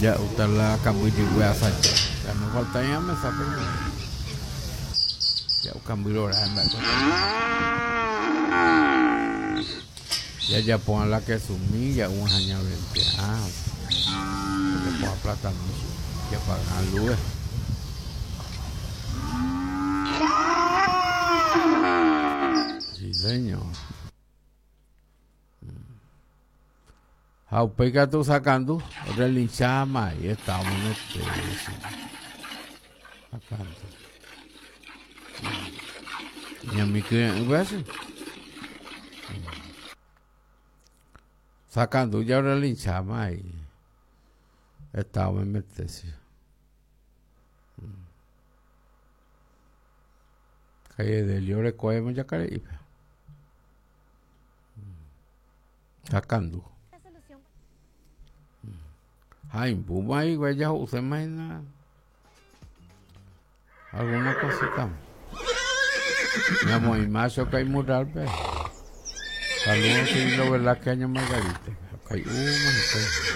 Ya usted la cambio de wea sacha. Ya no falta ya me sabe. Ya cambio hora me. Ya pongan la que sumí ya un año 20. Le pongan plata mucho. Que pagan luz. Sí, señor. Pega tú sacando, relinchama y estamos en este. Sacando. Y a mí que, ¿ves? Sacando ya relinchama y estamos en este. Calle de Liore, cogemos ya Caribe. Sacando. Ay, puma ahí, güey, ya usted imagina alguna cosita. Mi amor, y macho que hay mural, ve. Saludos, y lo verdad que año Margarita. Hay